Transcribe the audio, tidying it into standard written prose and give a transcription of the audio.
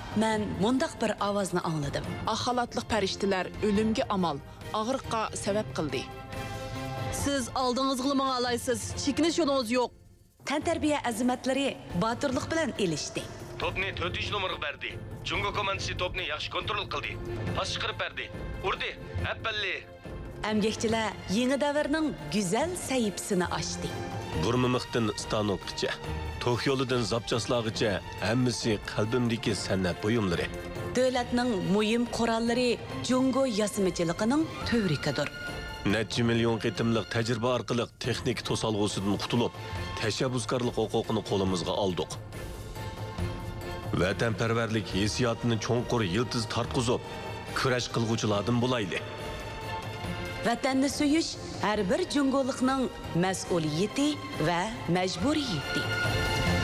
men mundaq bir ovozni angladim. Axalatliq farishtalar o'limga amal, og'riqqa sabab qildi. Siz oldingizga menga alaysiz, chekinish yo'lingiz yo'q. Tantarbiya azimatlari botirlik bilan elishdi. Topni 4-numaraga berdi. Jungo komandasi topni yaxshi kontrol qildi. Pas chiqarib berdi. Urdi. Appalli. Əmgəkçilər yeni davrning güzel sahifasini açdı. Burmimiqdan stanokgacha, tok yo'lidan zapchaslag'icha hammasi qalbimdagi san'at buyumlari. Davlatning muhim qurollari Jungo yasimichiligining tövrikidir. Necha million qitimliq tajriba orqali texnik to'salg'usidan qutulib, tashabbuskorlik huquqini qo'limizga oldik. Vatanparvarlik hissiyotini cho'nqur yiltiz tartqizib, kurash qilguvchilardan bo'layli. Vatanni suyish har bir jungolikning mas'uliyati va majburiyati.